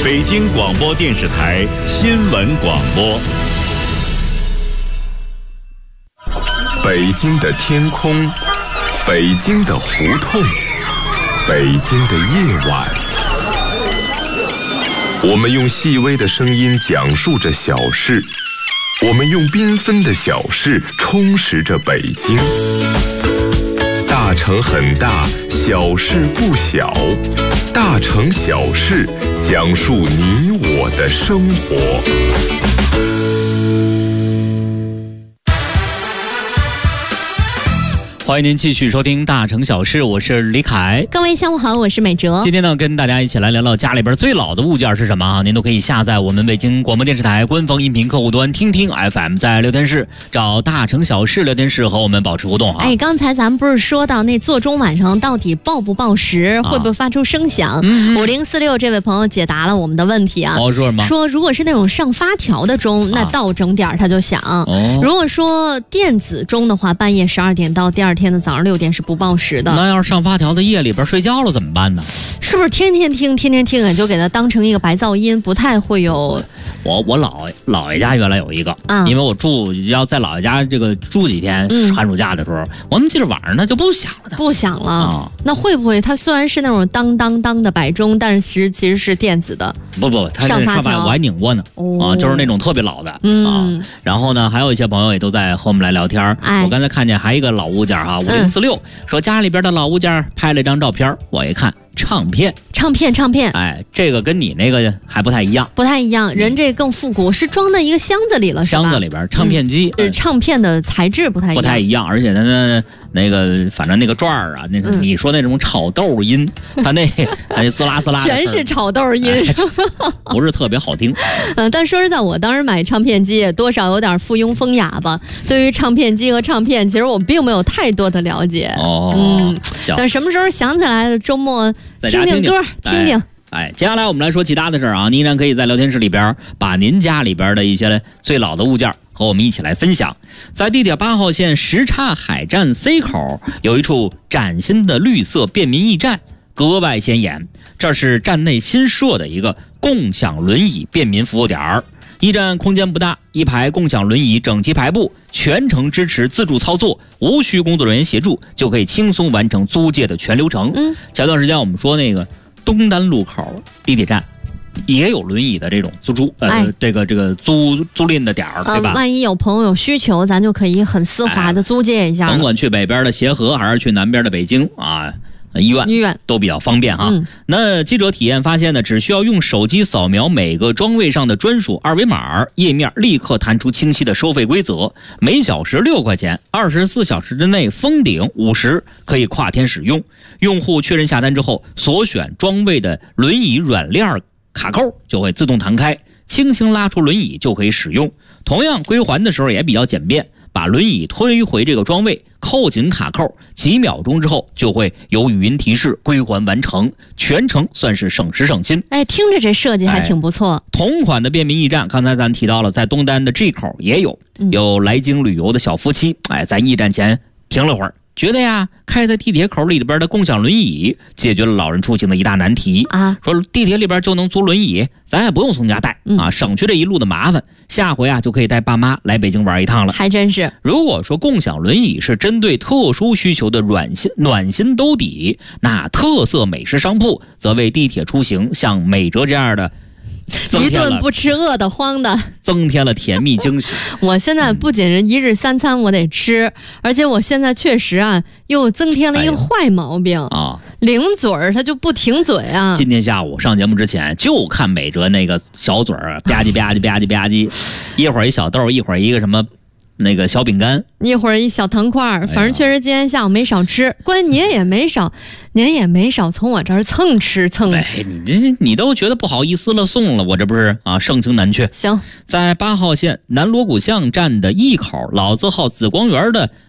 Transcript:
北京广播电视台新闻广播。 北京的天空，北京的胡同，北京的夜晚，我们用细微的声音讲述着小事，我们用缤纷的小事充实着北京。大城很大，小事不小，大城小事讲述你我的生活。 欢迎您继续收听大城小事，我是李凯。 各位下午好，我是美哲。 今天呢，跟大家一起来聊聊家里边最老的物件是什么啊？您都可以下载我们北京广播电视台官方音频客户端听听 FM， 在聊天室找大城小事聊天室和我们保持互动啊。 刚才咱们不是说到那座钟晚上到底报不报时，会不会发出声响？5046这位朋友解答了我们的问题啊。 说什么？ 说如果是那种上发条的钟，那到整点它就响。如果说电子钟的话，半夜12点到第二天的早上6点是不报时的。 那要是上发条的夜里边睡觉了怎么办呢？ 是不是天天听也就给它当成一个白噪音，不太会有？ 我姥爷家原来有一个，因为我要在姥爷家这个住几天，寒暑假的时候，我们记得晚上它就不响了。 不响了那会不会它虽然是那种当当当的摆钟，但是其实是电子的？ 不，它那上发我还拧过呢。就是那种特别老的然后呢，还有一些朋友也都在和我们来聊天。我刚才看见还有一个老物件哈，5046说家里边的老物件拍了一张照片，我一看唱片，这个跟你那个还不太一样， 人这更复古，是装在一个箱子里了，是吧？ 箱子里边唱片机， 唱片的材质不太一样， 而且它那个反正那个转儿啊，那你说那种炒豆音，它那滋啦滋啦全是炒豆音， 不是特别好听。 但说实在，我当时买唱片机也多少有点附庸风雅吧。对于唱片机和唱片，其实我并没有太多的了解。但什么时候想起来了，周末听听歌，听听。 接下来我们来说其他的事儿啊，您依然可以在聊天室里边把您家里边的一些最老的物件和我们一起来分享。在地铁8号线什刹海站 C 口有一处崭新的绿色便民驿站，格外显眼。这是站内新设的一个共享轮椅便民服务点。驿站空间不大，一排共享轮椅整齐排布，全程支持自助操作，无需工作人员协助，就可以轻松完成租借的全流程。前段时间我们说那个东单路口地铁站也有轮椅的这种租租赁的点儿，对吧？ 万一有朋友有需求，咱就可以很丝滑的租借一下。 甭管去北边的协和还是去南边的北京啊，医院都比较方便哈。那记者体验发现呢，只需要用手机扫描每个桩位上的专属二维码，页面立刻弹出清晰的收费规则，每小时6块钱，24小时之内封顶50，可以跨天使用。用户确认下单之后，所选桩位的轮椅软链卡扣就会自动弹开，轻轻拉出轮椅就可以使用。同样归还的时候也比较简便，把轮椅推回这个桩位，扣紧卡扣，几秒钟之后就会有语音提示归还完成，全程算是省时省心。 听着这设计还挺不错。 同款的便民驿站，刚才咱提到了，在东单的 G 口也有来京旅游的小夫妻，在驿站前停了会儿，觉得呀，开在地铁口里边的共享轮椅解决了老人出行的一大难题说地铁里边就能租轮椅，咱也不用从家带省去这一路的麻烦，下回就可以带爸妈来北京玩一趟了。 还真是。 如果说共享轮椅是针对特殊需求的暖心兜底，那特色美食商铺则为地铁出行像美哲这样的一顿不吃饿得慌的， 增添了甜蜜惊喜。 我现在不仅是一日3餐我得吃，而且我现在确实又增添了一个坏毛病零嘴儿，他就不停嘴啊。 今天下午上节目之前就看美哲那个小嘴儿吧唧吧唧吧唧吧唧，一会儿一小豆，一会儿一个什么那个小饼干， 一会儿一小糖块，反正确实今天下午没少吃。关键您也没少从我这儿蹭吃蹭。 你都觉得不好意思了，送了我这不是盛情难却。 行， 在8号线南锣鼓巷站的一口老字号紫光园的